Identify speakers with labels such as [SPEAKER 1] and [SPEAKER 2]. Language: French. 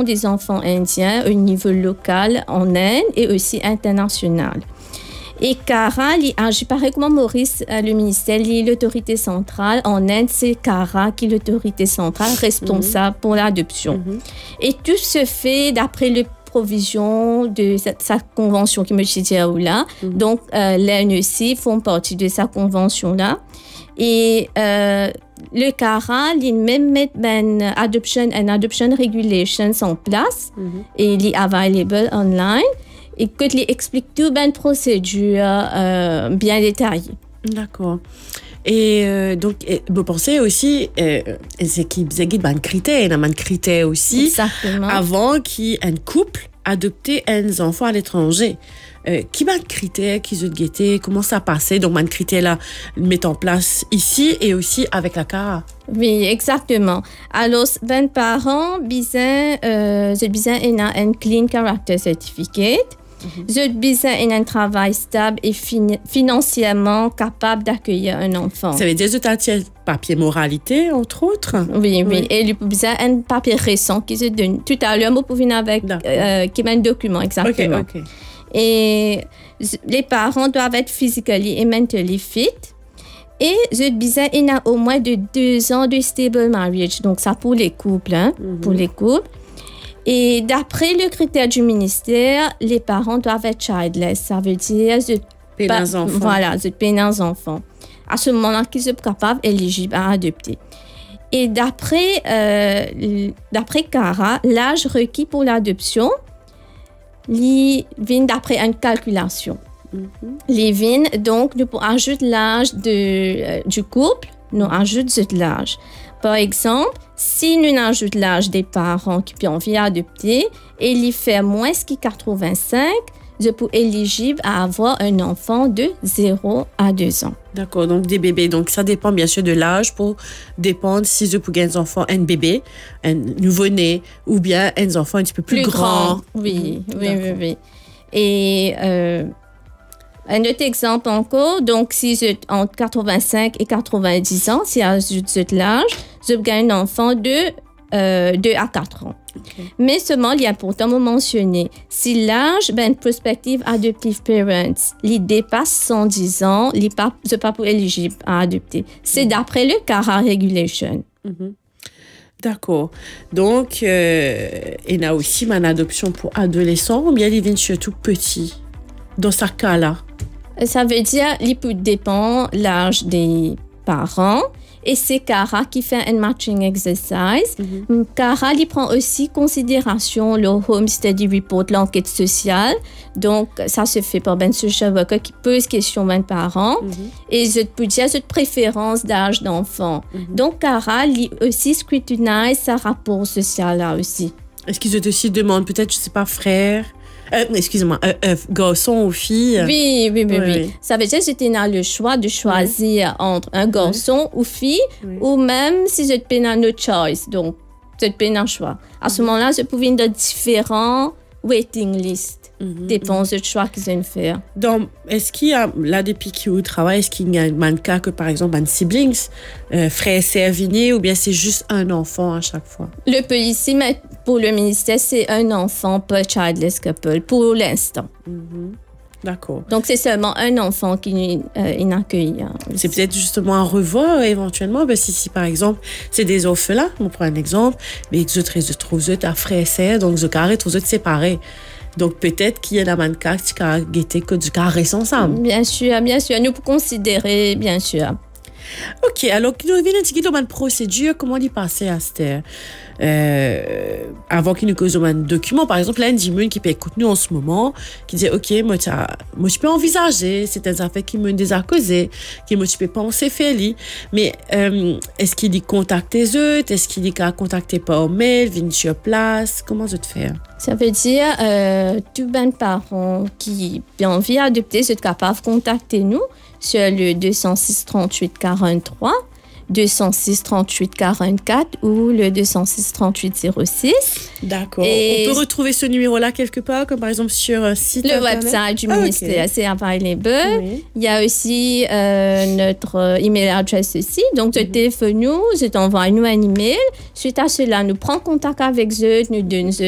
[SPEAKER 1] protection des enfants indiens au niveau local en Inde et aussi international. Et CARA, il agit pareil comme Maurice, le ministère, l'autorité centrale. En Inde, c'est CARA qui est l'autorité centrale responsable pour l'adoption. Et tout se fait d'après les provisions de sa convention qui me dit là. Donc, l'Inde aussi font partie de sa convention-là. Et le CARA, il même met adoption regulations en place et il est available online. Et que tu expliques tout une procédure bien détaillée.
[SPEAKER 2] D'accord. Et donc, vous pensez aussi, c'est qu'il y a des critères aussi.
[SPEAKER 1] Exactement.
[SPEAKER 2] Avant qu'un couple adopte un enfant à l'étranger. Qui a des critères qu'ils ont guetté, comment ça passait? Donc, des critères là, mettent en place ici et aussi avec la CARA.
[SPEAKER 1] Oui, exactement. Alors, ben parents, besoin un clean character certificate. J'ai besoin d'un travail stable et financièrement capable d'accueillir un enfant.
[SPEAKER 2] Ça veut dire que tu as un papier moralité, entre autres?
[SPEAKER 1] Oui. Et il besoin un papier récent qui se donne. Tout à l'heure, vous pouvez venir avec qui met un document, exactement.
[SPEAKER 2] Okay.
[SPEAKER 1] Et les parents doivent être physically et mentally fit. Et j'ai besoin il y a au moins de 2 ans de stable marriage. Donc, ça pour les couples, pour les couples. Et d'après le critère du ministère, les parents doivent être childless. Ça veut dire
[SPEAKER 2] enfants.
[SPEAKER 1] Voilà, un enfant. À ce moment-là, qu'ils sont capables, éligibles à adopter. Et d'après CARA, l'âge requis pour l'adoption, vient d'après une calculation. Les vins, donc, nous ajoutons l'âge du couple, nous ajoutons l'âge. Par exemple, si nous ajoutons l'âge des parents qui ont envie d'adopter et il fait moins que 85, je peux être éligible à avoir un enfant de 0 à 2 ans.
[SPEAKER 2] D'accord, donc des bébés. Donc ça dépend bien sûr de l'âge pour dépendre si je peux gagner un enfant, un bébé, un nouveau-né ou bien un enfant un petit peu plus grand.
[SPEAKER 1] Oui. Et un autre exemple encore, donc si j'ai entre 85 et 90 ans, si j'ajoute l'âge, je gagne un enfant de 2 à 4 ans. Okay. Mais seulement, il est important de mentionner, si l'âge, prospective adoptive parents, il dépasse 110 ans, il n'est pas éligible à adopter. C'est d'après le CARA Regulation.
[SPEAKER 2] D'accord. Donc, il y a aussi une adoption pour adolescents ou bien ils viennent surtout petits dans ce cas-là?
[SPEAKER 1] Ça veut dire qu'il peut dépendre l'âge des parents. Et c'est CARA qui fait un matching exercise. CARA il prend aussi considération le Home Study Report, l'enquête sociale. Donc, ça se fait par un social worker qui pose question aux parents. Et je peux dire cette préférence d'âge d'enfant. Donc, CARA il aussi scrutinise sa rapport social là aussi.
[SPEAKER 2] Est-ce qu'ils aussi demandent peut-être, je ne sais pas, frère? Garçon ou fille?
[SPEAKER 1] Oui. Ça veut dire que j'étais dans le choix de choisir entre un garçon ou fille, ou même si j'étais dans no choice, donc j'étais dans le choix. À ce moment-là, je pouvais avoir différents waiting lists, dépend du choix qu'ils ont fait.
[SPEAKER 2] Donc, est-ce qu'il y a, là, depuis qu'ils au travail, est-ce qu'il y a un cas que, par exemple, un siblings, frère et sœur vigné, ou bien c'est juste un enfant à chaque fois?
[SPEAKER 1] Le peu ici, mais pour le ministère, c'est un enfant per childless couple, pour l'instant.
[SPEAKER 2] D'accord.
[SPEAKER 1] Donc, c'est seulement un enfant qui est accueilli.
[SPEAKER 2] C'est peut-être justement à revoir éventuellement, parce que si par exemple, c'est des orphelins, on prend un exemple, mais ils ont un frère et sœur, donc ils ont séparés. Donc, peut-être qu'il y a un cas qui a été que du cas récent ensemble.
[SPEAKER 1] Bien sûr. Nous pouvons considérer, bien sûr.
[SPEAKER 2] OK, alors, nous revenons un petit peu dans une procédure, comment on y passait à cette avant qu'il nous cause un document, par exemple, là, un dimanche qui peut écouter nous en ce moment, qui dit, OK, moi, je peux envisager, c'est un affaire qui me désaccusé, qui moi, je peux penser faire, mais est-ce qu'il dit contacter eux, est-ce qu'il dit qu'à contacter par mail, venir sur place, comment je te fais?
[SPEAKER 1] Ça veut dire, tous les parents qui ont envie d'adopter, sont capables de contacter nous sur le 206 38 43, 206 38 44 ou le 206 38 06.
[SPEAKER 2] D'accord. On peut retrouver ce numéro-là quelque part, comme par exemple sur un site
[SPEAKER 1] le
[SPEAKER 2] internet?
[SPEAKER 1] website du ministère, c'est available. Oui. Il y a aussi notre email adresse aussi. Donc, tu téléphones nous, je t'envoie nous un email. Suite à cela, nous prenons contact avec eux, nous donnons